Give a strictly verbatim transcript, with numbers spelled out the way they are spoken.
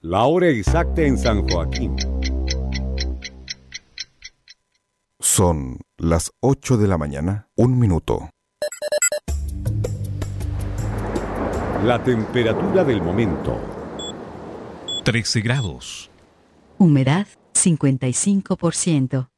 La hora exacta en San Joaquín. Son las ocho de la mañana, un minuto. La temperatura del momento. trece grados. Humedad cincuenta y cinco por ciento.